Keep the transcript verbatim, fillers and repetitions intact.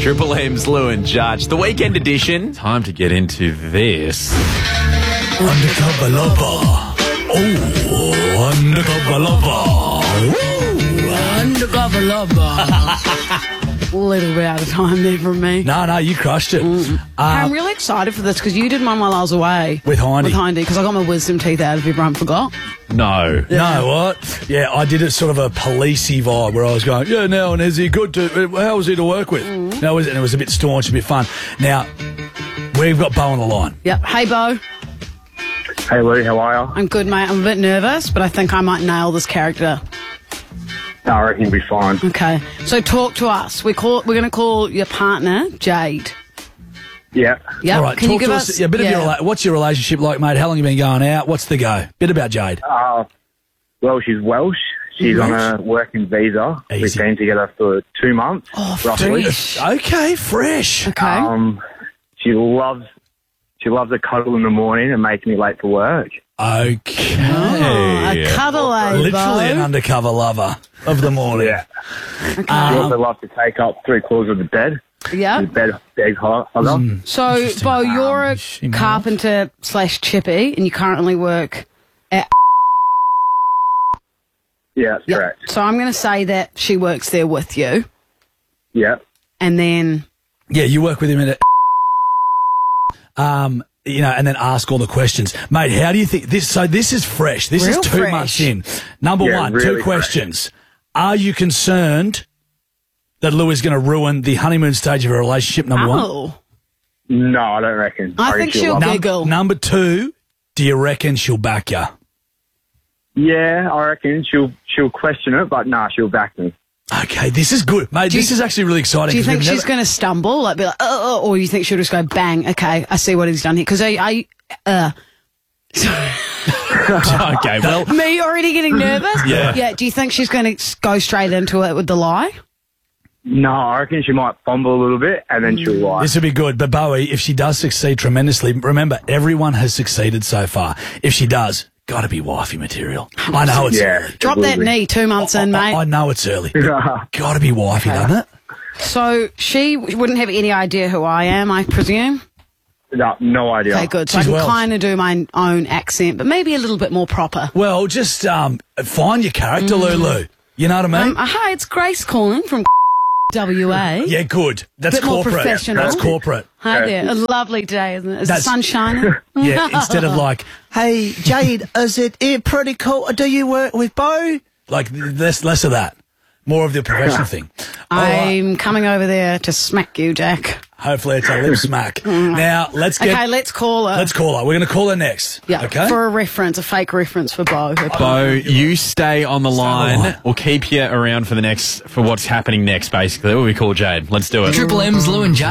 Triple M's Lou and Judge. The weekend edition. Time to get into this. Undercover lover. Oh, undercover lover. Ooh, undercover lover. A little bit out of time there from me. No, no, you crushed it. Mm. Um, I'm really excited for this because you did mine while I was away. With Hindy. With Hindy, because I got my wisdom teeth out if everyone forgot. No. No, what? Yeah, I did it sort of a policey vibe where I was going, yeah, now, and is he good to, how was he to work with? Mm. No, was it? And it was a bit staunch, a bit fun. Now, we've got Bo on the line. Yep. Hey, Bo. Hey Lou, how are you? I'm good, mate. I'm a bit nervous, but I think I might nail this character. No, I reckon you'll be fine. Okay. So talk to us. We call. We're going to call your partner Jade. Yeah. Yep. All right, Can talk you give to us, us, yeah, a bit yeah. of your, rela- what's your relationship like, mate? How long have you been going out? What's the go? Bit about Jade. Uh, well, she's Welsh. She's Welsh? on a working visa. Easy. We've been together for two months, Oh, roughly. fresh. Okay, fresh. Okay. Um, she loves she loves a cuddle in the morning and making me late for work. Okay. Oh, a cuddle, eh, Literally an Bo? undercover lover of the morning. Yeah. Okay. She Um, also loves to take up three quarters of the bed. yeah. The bed, bed hugger. Mm. So, Interesting. Bo, you're a she might. carpenter slash chippy, and you currently work at. Yeah, that's Yep. correct. So I'm going to say that she works there with you, Yeah. and then Yeah, you work with him in a... Um, you know, and then ask all the questions. Mate, how do you think this... So this is fresh. This Real is two fresh. months in. Number Yeah, one, really two fresh. questions. Are you concerned that Lou is going to ruin the honeymoon stage of a relationship, number one? oh, No, I don't reckon. I reckon think she'll love get- it. Num- Giggle. number two, do you reckon she'll back you? Yeah, I reckon she'll she'll question it, but nah, she'll back me. Okay, this is good. Mate, Do you- this is actually really exciting. do you 'cause think we've she's never- going to stumble, like be like, oh, oh, or you think she'll just go bang? Okay, I see what he's done here. Because I, I, uh, Okay, well, me already getting nervous. Yeah. yeah. Do you think she's going to go straight into it with the lie? No, I reckon she might fumble a little bit and then she'll lie. This would be good. But Bowie, if she does succeed tremendously, remember, everyone has succeeded so far. If she does, got to be wifey material. I know it's Yeah. early. Drop will that be. knee two months in, I, mate. I know it's early. Got to be wifey, Okay. doesn't it? So she wouldn't have any idea who I am, I presume. No, no idea. Okay, good. So She's I can Welsh. kind of do my own accent, but maybe a little bit more proper. Well, just um, find your character, Lulu. You know what I mean? Um, uh, hi, it's Grace calling from W A. yeah, good. That's bit more corporate. professional. That's corporate. Hi there. A lovely day, isn't it? Is the That's- sun shining? Yeah, instead of like, Hey, Jade, is it eh, pretty cool? Do you work with Bo? like less, less of that. More of the professional thing. All right. I'm coming over there to smack you, Jack. Hopefully it's a lip smack. Now, let's get... Okay, let's call her. Let's call her. We're going to call her next. Yeah, Okay? for a reference, a fake reference for Bo. her Bo, partner. you stay on the on the line. line. We'll keep you around for the next, for what's happening next, basically. What we call Jade. Let's do it. Triple M's Lou and Jade.